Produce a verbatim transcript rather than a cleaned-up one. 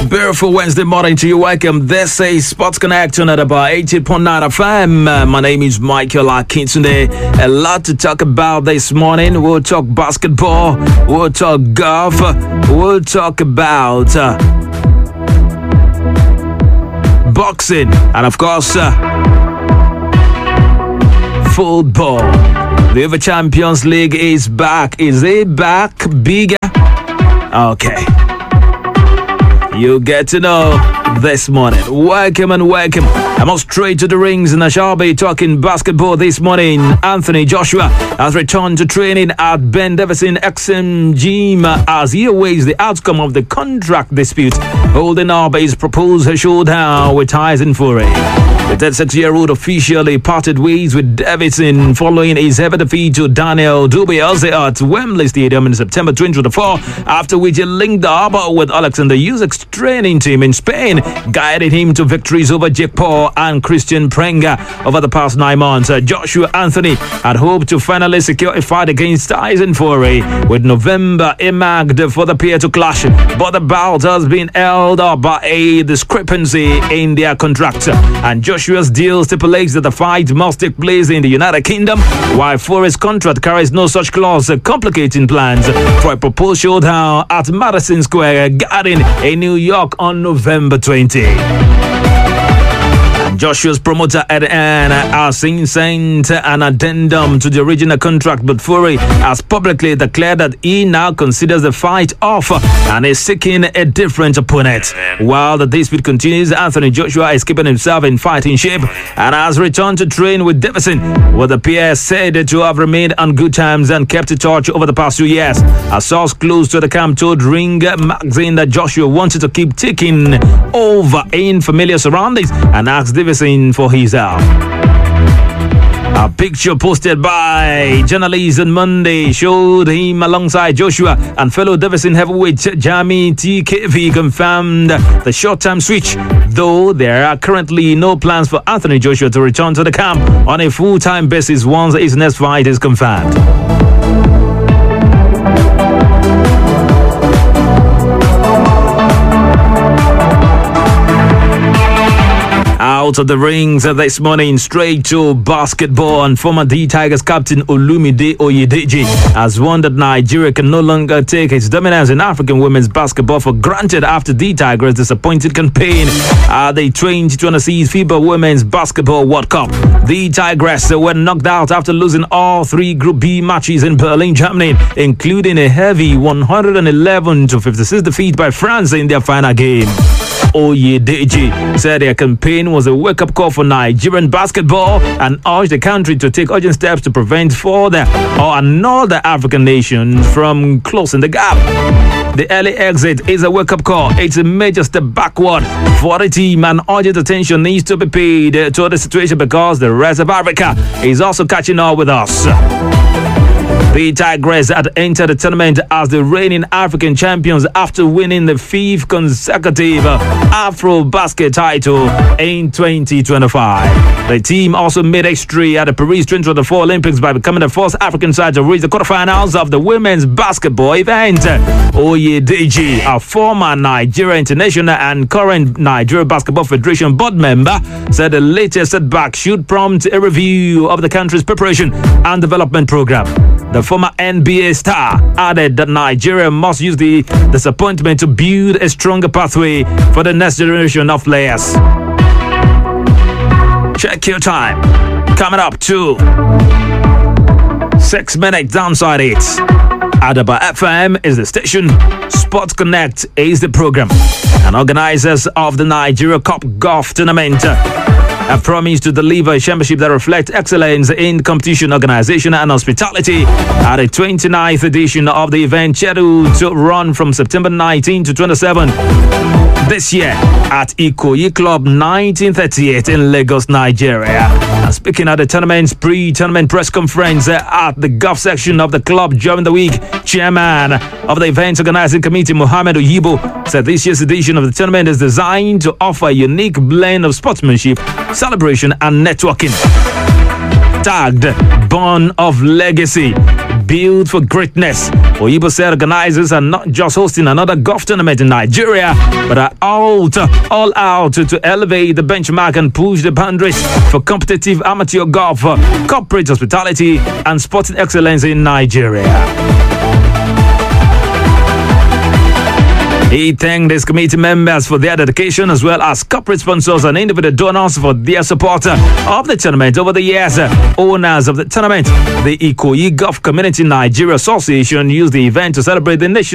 Beautiful Wednesday morning to you. Welcome. This is Sports Connect on at about eighty point nine F M. Uh, my name is Michael Akintunde. A lot to talk about this morning. We'll talk basketball. We'll talk golf. We'll talk about uh, boxing. And of course, uh, football. The UEFA Champions League is back. Is it back bigger? Okay. You get to know this morning. Welcome and welcome. I'm on straight to the rings and I shall be talking basketball this morning. Anthony Joshua has returned to training at Ben Davidson X M Gym as he awaits the outcome of the contract dispute holding up his proposed showdown with Tyson Fury. The thirty-six-year-old officially parted ways with Davidson following his heavy defeat to Daniel Dubois at Wembley Stadium in September twenty twenty-four, after which he linked up with Alexander Usyk's training team in Spain, guiding him to victories over Jake Paul and Christian Prenga over the past nine months. Joshua Anthony had hoped to finally secure a fight against Tyson Fury, with November earmarked for the pair to clash, but the bout has been held up by a discrepancy in their contract, and Joshua's deal stipulates that the fight must take place in the United Kingdom, while Fury's contract carries no such clause, complicating plans for a proposed showdown at Madison Square Garden in New York on November twentieth. Joshua's promoter Ed Ann has since sent an addendum to the original contract, but Fury has publicly declared that he now considers the fight off and is seeking a different opponent. While the dispute continues, Anthony Joshua is keeping himself in fighting shape and has returned to train with Davidson, with the pair said to have remained on good terms and kept in touch over the past two years. A source close to the camp told Ring magazine that Joshua wanted to keep taking over in familiar surroundings and asked Davidson for his help. A picture posted by journalists on Monday showed him alongside Joshua, and fellow Davidson heavyweight Jamie T K V confirmed the short-term switch, though there are currently no plans for Anthony Joshua to return to the camp on a full-time basis once his next fight is confirmed. Out of the rings this morning, straight to basketball, and former D Tigers captain Olumide Oyedeji has warned that Nigeria can no longer take its dominance in African women's basketball for granted after D Tigers' disappointing campaign at the twenty twenty-six FIBA Women's Basketball World Cup. The Tigers were knocked out after losing all three Group B matches in Berlin, Germany, including a heavy one hundred eleven to fifty-six defeat by France in their final game. Oyedeji said their campaign was a wake-up call for Nigerian basketball and urged the country to take urgent steps to prevent further or another African nation from closing the gap. The early exit is a wake-up call. It's a major step backward for the team, and urgent attention needs to be paid to the situation because the rest of Africa is also catching up with us. The Tigers had entered the tournament as the reigning African champions after winning the fifth consecutive Afro Basket title in twenty twenty-five. The team also made history at the Paris twenty twenty-four Olympics by becoming the first African side to reach the quarterfinals of the women's basketball event. Oyedeji, a former Nigeria international and current Nigeria Basketball Federation board member, said the latest setback should prompt a review of the country's preparation and development program. The former N B A star added that Nigeria must use the disappointment to build a stronger pathway for the next generation of players. Check your time. Coming up to six minutes downside it. Adaba F M is the station. Sports Connect is the program. And organizers of the Nigeria Cup Golf Tournament have promised to deliver a championship that reflects excellence in competition, organization, and hospitality at the twenty-ninth edition of the event, scheduled to run from September nineteenth to twenty-seventh this year at Ikoyi Club nineteen thirty-eight in Lagos, Nigeria. And speaking at the tournament's pre-tournament press conference at the golf section of the club during the week, chairman of the event's organizing committee, Mohammed Oyibo, said this year's edition of the tournament is designed to offer a unique blend of sportsmanship, celebration, and networking. Tagged Born of Legacy, built for greatness. Oyibo said organizers are not just hosting another golf tournament in Nigeria, but are out, all out to elevate the benchmark and push the boundaries for competitive amateur golf, corporate hospitality, and sporting excellence in Nigeria. He thanked his committee members for their dedication, as well as corporate sponsors and individual donors for their support of the tournament over the years. Owners of the tournament, the Ikoyi Golf Community Nigeria Association, used the event to celebrate the nation